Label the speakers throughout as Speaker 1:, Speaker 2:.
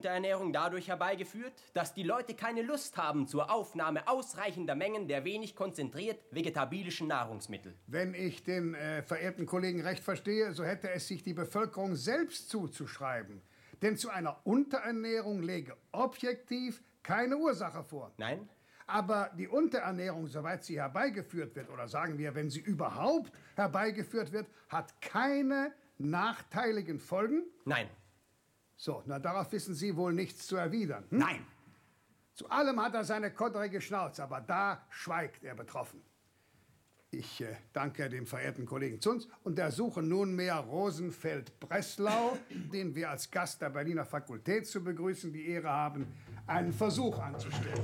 Speaker 1: Ernährung dadurch herbeigeführt, dass die Leute keine Lust haben zur Aufnahme ausreichender Mengen der wenig konzentriert vegetabilischen Nahrungsmittel.
Speaker 2: Wenn ich den verehrten Kollegen recht verstehe, so hätte es sich die Bevölkerung selbst zuzuschreiben. Denn zu einer Unterernährung lege objektiv keine Ursache vor.
Speaker 1: Nein?
Speaker 2: Aber die Unterernährung, soweit sie herbeigeführt wird, oder sagen wir, wenn sie überhaupt herbeigeführt wird, hat keine nachteiligen Folgen?
Speaker 1: Nein.
Speaker 2: So, na darauf wissen Sie wohl nichts zu erwidern. Hm?
Speaker 3: Nein.
Speaker 2: Zu allem hat er seine kodrige Schnauze, aber da schweigt er betroffen. Ich danke dem verehrten Kollegen Zunz und ersuche nunmehr Rosenfeld-Breslau, den wir als Gast der Berliner Fakultät zu begrüßen die Ehre haben, einen Versuch anzustellen.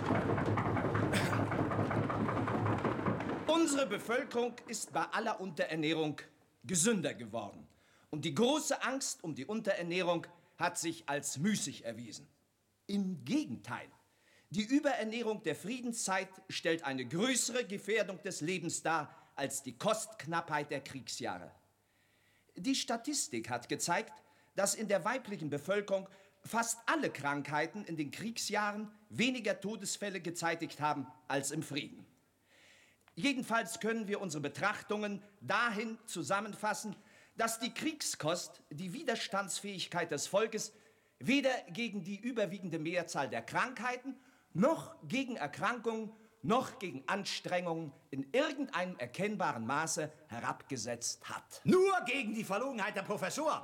Speaker 4: Unsere Bevölkerung ist bei aller Unterernährung gesünder geworden. Und die große Angst um die Unterernährung hat sich als müßig erwiesen. Im Gegenteil. Die Überernährung der Friedenszeit stellt eine größere Gefährdung des Lebens dar als die Kostknappheit der Kriegsjahre. Die Statistik hat gezeigt, dass in der weiblichen Bevölkerung fast alle Krankheiten in den Kriegsjahren weniger Todesfälle gezeitigt haben als im Frieden. Jedenfalls können wir unsere Betrachtungen dahin zusammenfassen, dass die Kriegskost die Widerstandsfähigkeit des Volkes weder gegen die überwiegende Mehrzahl der Krankheiten noch gegen Erkrankungen noch gegen Anstrengungen in irgendeinem erkennbaren Maße herabgesetzt hat.
Speaker 3: Nur gegen die Verlogenheit der Professor.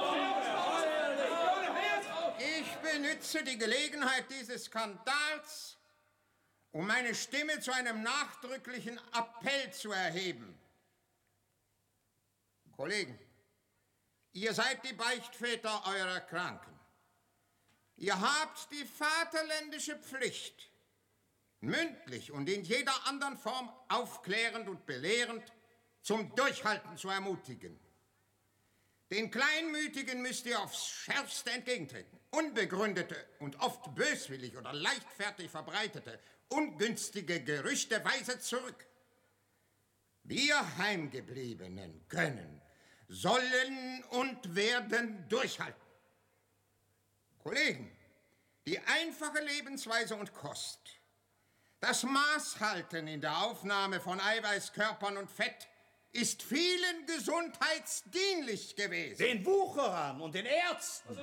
Speaker 5: Ich benütze die Gelegenheit dieses Skandals, um meine Stimme zu einem nachdrücklichen Appell zu erheben. Kollegen, ihr seid die Beichtväter eurer Kranken. Ihr habt die vaterländische Pflicht, mündlich und in jeder anderen Form aufklärend und belehrend zum Durchhalten zu ermutigen. Den Kleinmütigen müsst ihr aufs Schärfste entgegentreten. Unbegründete und oft böswillig oder leichtfertig verbreitete, ungünstige Gerüchte weiset zurück. Wir Heimgebliebenen können, sollen und werden durchhalten. Kollegen, die einfache Lebensweise und Kost, das Maßhalten in der Aufnahme von Eiweißkörpern und Fett ist vielen gesundheitsdienlich gewesen.
Speaker 3: Den Wucherern und den Ärzten.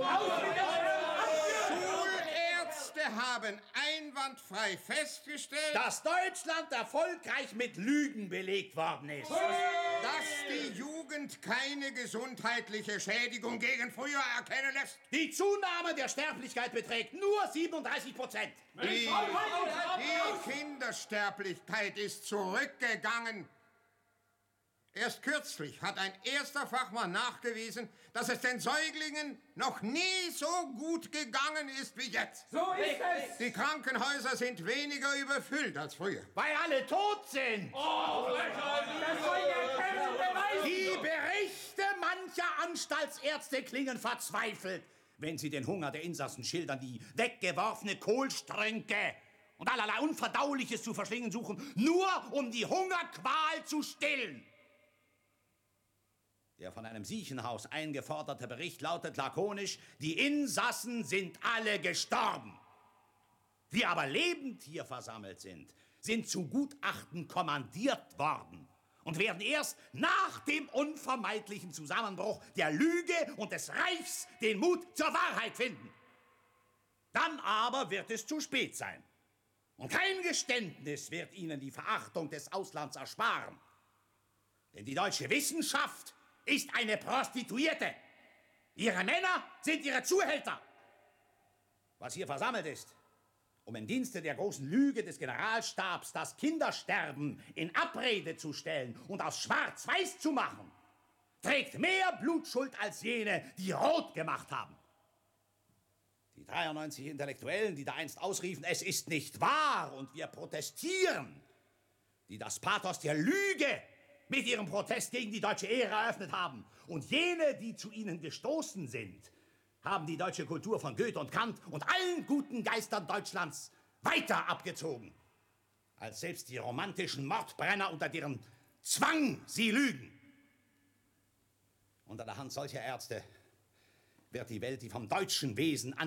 Speaker 5: Schulärzte haben einwandfrei festgestellt,
Speaker 3: dass Deutschland erfolgreich mit Lügen belegt worden ist.
Speaker 5: Dass die Jugend keine gesundheitliche Schädigung gegen früher erkennen lässt.
Speaker 3: Die Zunahme der Sterblichkeit beträgt nur 37%.
Speaker 5: Die Kindersterblichkeit ist zurückgegangen. Erst kürzlich hat ein erster Fachmann nachgewiesen, dass es den Säuglingen noch nie so gut gegangen ist wie jetzt.
Speaker 6: So ist es!
Speaker 5: Die Krankenhäuser sind weniger überfüllt als früher.
Speaker 3: Weil alle tot sind.
Speaker 6: Oh, das soll der Kerl beweisen!
Speaker 3: Die Berichte mancher Anstaltsärzte klingen verzweifelt, wenn sie den Hunger der Insassen schildern, die weggeworfene Kohlstrünke und allerlei Unverdauliches zu verschlingen suchen, nur um die Hungerqual zu stillen. Der von einem Siechenhaus eingeforderte Bericht lautet lakonisch: Die Insassen sind alle gestorben. Wir aber lebend hier versammelt sind zu Gutachten kommandiert worden und werden erst nach dem unvermeidlichen Zusammenbruch der Lüge und des Reichs den Mut zur Wahrheit finden. Dann aber wird es zu spät sein. Und kein Geständnis wird ihnen die Verachtung des Auslands ersparen. Denn die deutsche Wissenschaft ist eine Prostituierte. Ihre Männer sind ihre Zuhälter. Was hier versammelt ist, um im Dienste der großen Lüge des Generalstabs das Kindersterben in Abrede zu stellen und aus Schwarz-Weiß zu machen, trägt mehr Blutschuld als jene, die rot gemacht haben. Die 93 Intellektuellen, die da einst ausriefen, es ist nicht wahr und wir protestieren, die das Pathos der Lüge mit ihrem Protest gegen die deutsche Ehre eröffnet haben. Und jene, die zu ihnen gestoßen sind, haben die deutsche Kultur von Goethe und Kant und allen guten Geistern Deutschlands weiter abgezogen, als selbst die romantischen Mordbrenner, unter deren Zwang sie lügen. Unter der Hand solcher Ärzte wird die Welt die vom deutschen Wesen